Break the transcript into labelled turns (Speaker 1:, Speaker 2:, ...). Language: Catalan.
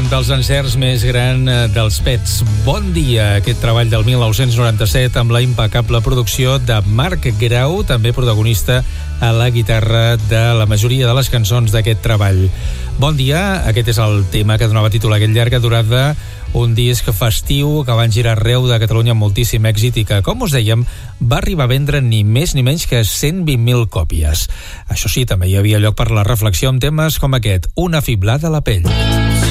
Speaker 1: dels encerts més gran dels Pets. Bon dia, aquest treball del 1997 amb la impecable producció de Marc Grau, també protagonista a la guitarra de la majoria de les cançons d'aquest treball. Bon dia, aquest és el tema que donava títol a aquest llarga durada, un disc festiu que van girar arreu de Catalunya amb moltíssim èxit i que, com us dèiem, va arribar a vendre ni més ni menys que 120.000 còpies. Això sí, també hi havia lloc per la reflexió amb temes com aquest, Una fiblada a la pell.